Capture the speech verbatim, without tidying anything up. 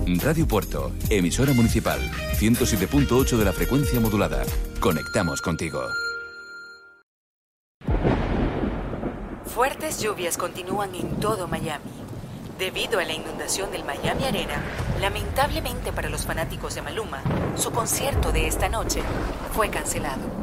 Radio Puerto, emisora municipal, ciento siete punto ocho de la frecuencia modulada. Conectamos contigo. Fuertes lluvias continúan en todo Miami. Debido a la inundación del Miami Arena, lamentablemente para los fanáticos de Maluma, su concierto de esta noche fue cancelado.